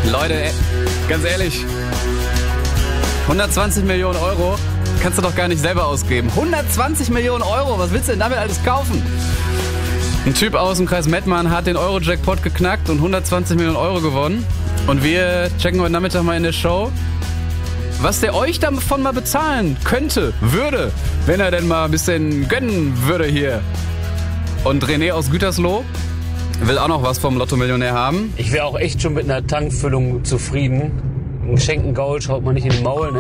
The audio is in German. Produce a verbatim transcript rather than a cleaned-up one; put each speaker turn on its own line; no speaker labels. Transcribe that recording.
Leute, ganz ehrlich, hundertzwanzig Millionen Euro kannst du doch gar nicht selber ausgeben. hundertzwanzig Millionen Euro, was willst du denn damit alles kaufen? Ein Typ aus dem Kreis Mettmann hat den Euro-Jackpot geknackt und hundertzwanzig Millionen Euro gewonnen. Und wir checken heute Nachmittag mal in der Show, was der euch davon mal bezahlen könnte, würde, wenn er denn mal ein bisschen gönnen würde hier. Und René aus Gütersloh will auch noch was vom Lotto-Millionär haben.
Ich wäre auch echt schon mit einer Tankfüllung zufrieden. Ein geschenkten Gaul schaut man nicht in den Maul, ne?